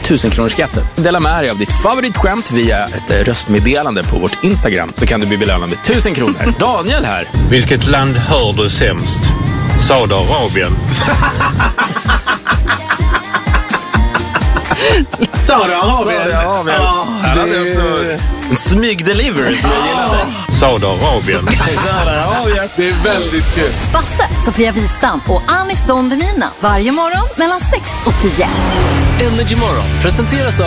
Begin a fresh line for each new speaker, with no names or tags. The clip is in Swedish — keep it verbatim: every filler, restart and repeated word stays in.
tusen kronors skatten. Dela med dig av ditt favoritskämt via ett röstmeddelande på vårt Instagram, så kan du bli belönad med tusen kronor. Daniel här.
Vilket land hör du sämst? Saudiarabien.
Saudiarabien.
Saudiarabien. Han hade också en smygdelivery som jag gillade.
Saudiarabien.
Saudiarabien.
Det är väldigt kul.
Basse, Sofia Wistam och Anis Don Demina varje morgon mellan sex och tio.
Energy Morgon presenteras av